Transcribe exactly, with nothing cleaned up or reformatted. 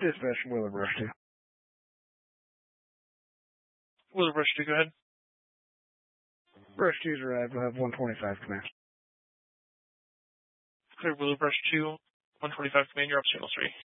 Dispatch from Wheeler Brush two. Wheeler Brush two, go ahead. Brush two's arrived. We'll have one twenty-five command. Clear Wheeler Brush two, one twenty-five command, you're up channel three.